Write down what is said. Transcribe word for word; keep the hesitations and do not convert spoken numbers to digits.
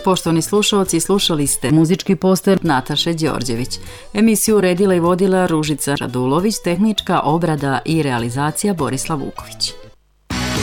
Poštovani slušalci, slušali ste muzički poster Nataše Đorđević. Emisiju uredila i vodila Ružica Radulović, tehnička obrada i realizacija Borislav Vuković.